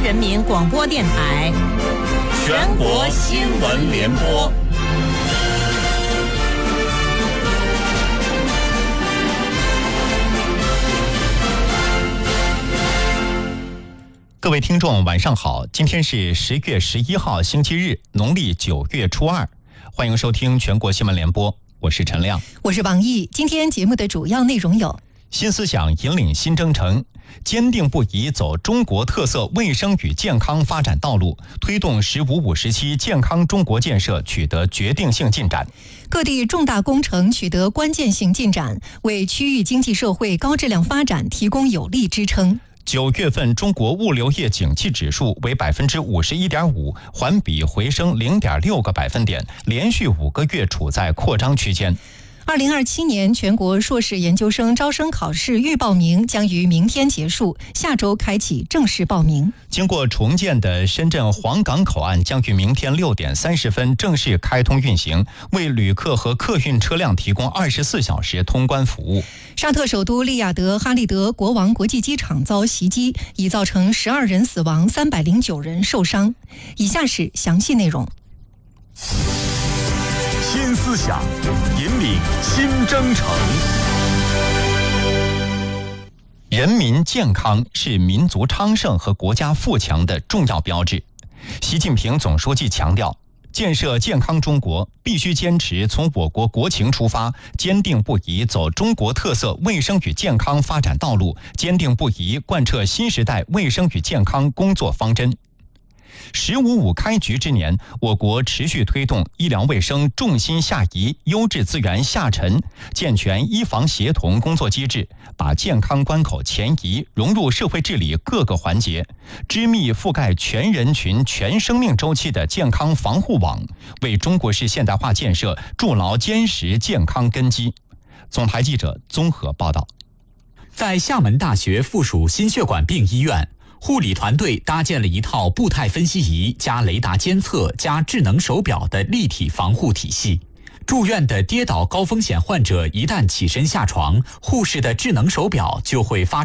人民广播电台全国新闻联播。 各位听众晚上好，今天是10月11号星期日，农历9月初2，欢迎收听全国新闻联播，我是陈亮， 我是王毅。今天节目的主要内容有： 新思想引领新征程，坚定不移走中国特色卫生与健康发展道路，推动“15+5”时期健康中国建设取得决定性进展。 各地重大工程取得关键性进展，为区域经济社会高质量发展提供有力支撑。 9月份中国物流业景气指数为 51.5%， 环比回升 0.6个百分点，连续5个月处在扩张区间。 2027年全国硕士研究生招生考试预报名将于明天结束，下周开启正式报名。 经过重建的深圳黄港口岸将于明天6点30分正式开通运行，为旅客和客运车辆提供24小时通关服务。 沙特首都利雅得哈利德国王国际机场遭袭击，已造成12人死亡，309人受伤。以下是详细内容。 新思想引领新征程。 人民健康是民族昌盛和国家富强的重要标志。习近平总书记强调，建设健康中国必须坚持从我国国情出发，坚定不移走中国特色卫生与健康发展道路，坚定不移贯彻新时代卫生与健康工作方针。“15+5”开局之年，我国持续推动医疗卫生重心下移、优质资源下沉，健全医防协同工作机制，把健康关口前移融入社会治理各个环节，织密覆盖全人群、全生命周期的健康防护网，为中国式现代化建设筑牢坚实健康根基。总台记者综合报道。 在厦门大学附属心血管病医院，护理团队搭建了一套步态分析仪加雷达监测加智能手表的立体防护体系。住院的跌倒高风险患者一旦起身下床，护士的智能手表就会发